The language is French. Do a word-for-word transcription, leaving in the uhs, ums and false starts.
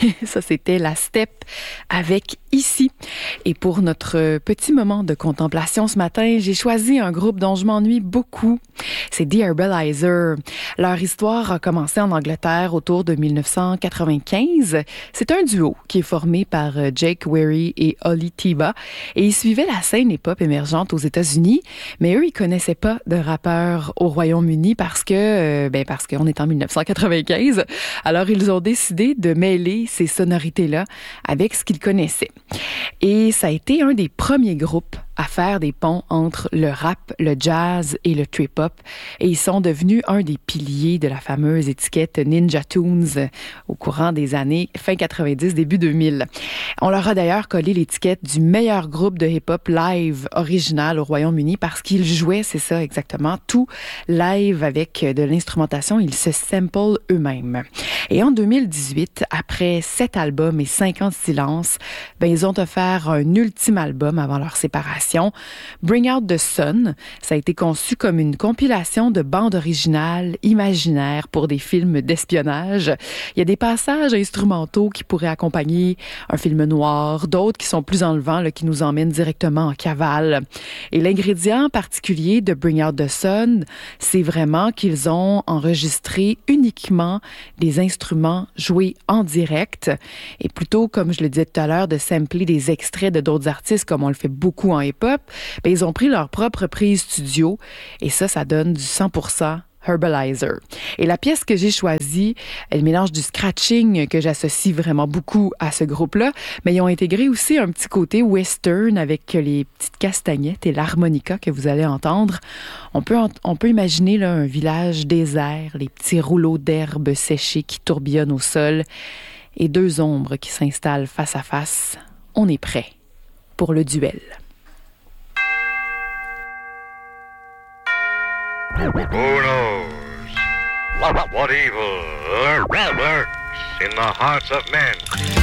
Ça, c'était la steppe avec Ici. Et pour notre petit moment de contemplation ce matin, j'ai choisi un groupe dont je m'ennuie beaucoup. C'est The Herbalizer. Leur histoire a commencé en Angleterre autour de dix-neuf cent quatre-vingt-quinze. C'est un duo qui est formé par Jake Weary et Ollie Tiba. Et ils suivaient la scène hip-hop émergente aux États-Unis, mais eux, ils connaissaient pas de rappeurs au Royaume-Uni parce que, euh, ben parce qu'on est en dix-neuf cent quatre-vingt-quinze. Alors, ils ont décidé de mêler ces sonorités-là avec ce qu'ils connaissaient. Et ça a été un des premiers groupes à faire des ponts entre le rap, le jazz et le trip-hop. Et ils sont devenus un des piliers de la fameuse étiquette Ninja Tunes au courant des années fin quatre-vingt-dix, début deux mille. On leur a d'ailleurs collé l'étiquette du meilleur groupe de hip-hop live original au Royaume-Uni parce qu'ils jouaient, c'est ça exactement, tout live avec de l'instrumentation. Ils se samplent eux-mêmes. Et en deux mille dix-huit, après sept albums et cinq ans de silence, ben, ils ont offert un ultime album avant leur séparation. Bring Out the Sun, ça a été conçu comme une compilation de bandes originales imaginaires pour des films d'espionnage. Il y a des passages instrumentaux qui pourraient accompagner un film noir, d'autres qui sont plus enlevants, là, qui nous emmènent directement en cavale. Et l'ingrédient particulier de Bring Out the Sun, c'est vraiment qu'ils ont enregistré uniquement des instruments joués en direct et plutôt, comme je le disais tout à l'heure, de sampler des extraits de d'autres artistes comme on le fait beaucoup en hip-hop, ben, ils ont pris leur propre prise studio et ça, ça donne du cent pour cent Herbalizer. Et la pièce que j'ai choisie, elle mélange du scratching que j'associe vraiment beaucoup à ce groupe-là, mais ils ont intégré aussi un petit côté western avec les petites castagnettes et l'harmonica que vous allez entendre. On peut, on peut imaginer là, un village désert, les petits rouleaux d'herbes séchées qui tourbillonnent au sol et deux ombres qui s'installent face à face. On est prêt pour le duel. Who knows what evil lurks in the hearts of men?